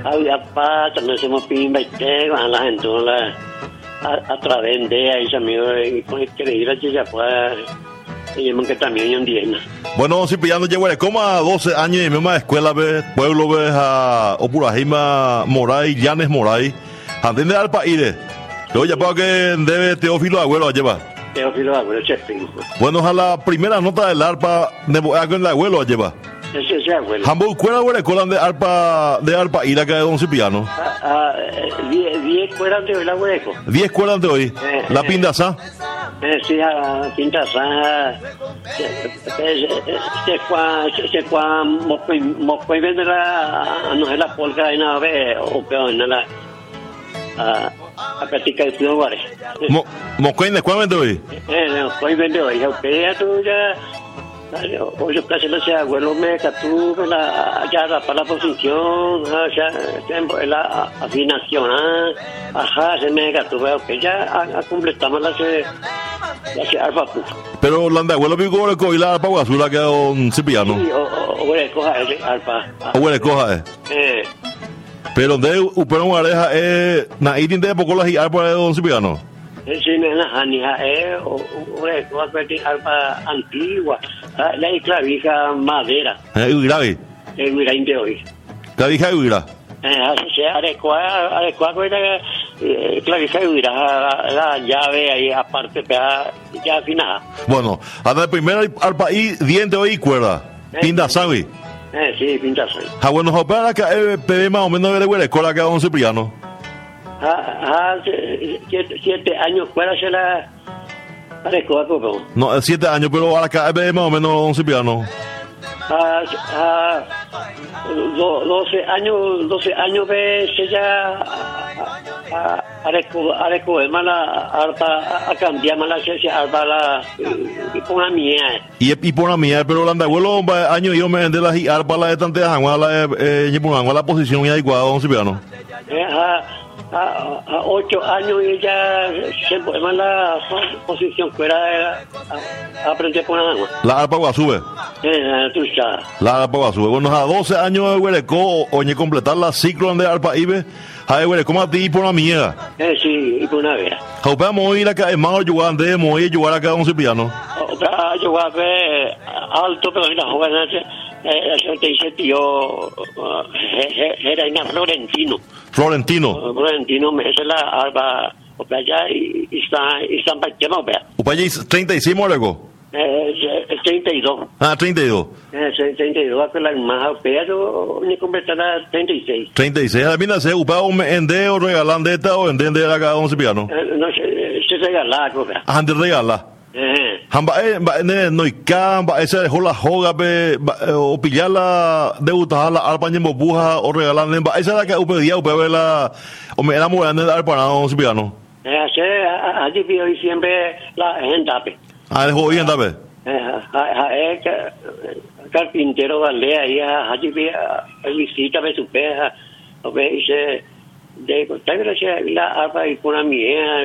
había pata, no se me pimba y te van la gente a través de ahí, amigo, y con el que ir a Chichapuá, y yo que también un día. Bueno, si pillando llevo como a 12 años y misma escuela, ves, pueblo, ves a Opurajima Moray, Llanes Moray, atiende al país. Luego ya para que debe Teófilo Agüero a llevar. Teófilo Agüero, chepín. Bueno, a la primera nota del arpa, de el Agüero a llevar. Ese Agüero. Hamburg, ¿cuál es colan de arpa ir acá de Don Cipriano? 10 escuelas de hoy, la Agüero. 10 escuelas de hoy. La Pindazá. Sí, la Pindazá. Se fue, mo puede vender la, no es la polca de nave, o peor, no la, a practicar el tío Guare. ¿Moscoines cuál vende hoy? No, puede vender hoy. Ya tú ya. Hoy yo casi no sé, abuelo me catú ya para la posición, ya la afinación, ajá, se me catú, que ya completamos la arpa. Pero la de abuelo pico y la arpa basura que don Cipriano. Sí, o le coja ese arpa. O le coja Pero de upero mareja na itin de poco las arpa de don Cipriano. Sí, me la janija o le coja cualquier arpa antigua. La clavija madera. Ugravi. Ugrain de hoy. Clavija ugra. Se adecuada clavija ugra, la llave ahí aparte, ya afinada. Bueno, a la primera arpa y diente hoy cuerda. Pinda sabi. Sí, pinta sabi. Bueno, opera que pede más o menos de huele cola que don Cipriano. 7 años fuera se la. No, 7 años, pero ahora acá más o menos don Cipriano. 12 años ve se ya areco mala arpa a cambiar mala se arpa la y por una mía. Y por una mía, pero la abuelo año yo me de las arpa la de tantas aguas la posición ya igual don Cipriano. A 8 años y ya se pone la posición fuera aprender por nada más. La arpa guasube. La arpa guasube. Bueno, a 12 años de hueleco oye completar la ciclo de arpa ibe. A hueleco a ti por una mierda. Sí, y por una vera. Vamos a ir acá en Mao Yuan de Moy jugar acá don Cipriano. Otra jugar alto, pero la joven te dice tío era Florentino me hace la arpa allá y están para qué no vea. Upaya 36 morego. 32. 32. 32 que la más pero ni completará 36. 36. A mí no sé, upaya un ende o regalan de esta o ende de acá don Cipriano. No se regala, cosa. De regala. Hamba no ikamba esa dejó la joga o pillarla debutar la arpa en bobuja o regalarle esa la que upedía upela o me enamorando de arpa don Cipriano. Allí vio siempre la gente dejó hoy en tape. Carpintero vale ahí allí visita ve su peja o ve dice de tal la arpa y por una mía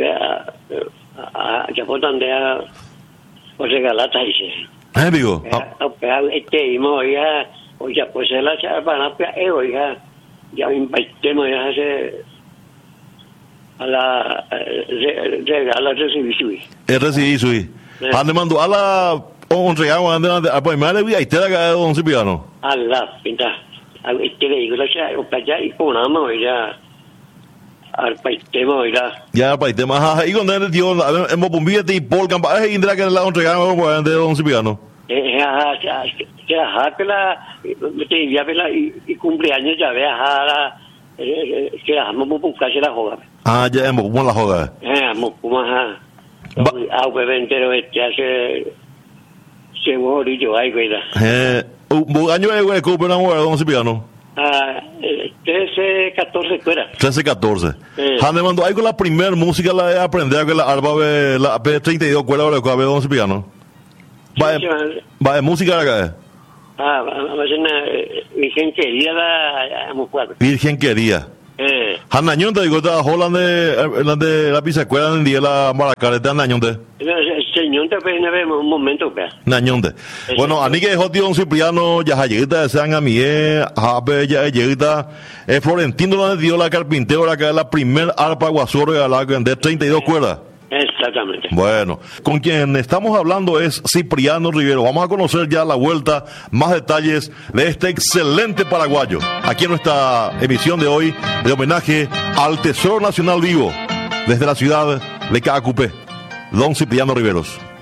ya por donde o regalata dice amigo oiga pues la arpa oiga ya invitemos ya a la regala recibí sui ande mandó a la un regalo ande pues me le vi ahí te la don Cipriano a la pinta a este le digo la ya y por nada más ya arpa y tema ya arpa y tema y cuando el tío hemos bombillas y por campa indra que la un regalo de don Cipriano que la te ya ve la y cumpleaños ya ve la que vamos a buscarse la joga ya hemos como la joga entero se morillo ahí cuida año de copa no don Cipriano 13, 14 fuera. 13, 14. Hande mandó ahí con la primera música la de aprender que la arpa la P32 cuela de don Cipriano. Va de música acá. Virgen querida Virgen querida. Hanañón te digo, Holland de la pizza cuela en día la maracareta Hanañón te. señor te ve un momento, vea. Nañonde. Bueno, a mí que dejó tío don Cipriano, ya llegita, sean a mí, ya llegita, Florentino le dio la carpintero, la primer arpa guasoro de 32 cuerdas. Exactamente. Bueno, con quien estamos hablando es Cipriano Rivero. Vamos a conocer ya a la vuelta más detalles de este excelente paraguayo. Aquí en nuestra emisión de hoy de homenaje al Tesoro Nacional Vivo desde la ciudad de Caacupé, don Cipriano Riveros.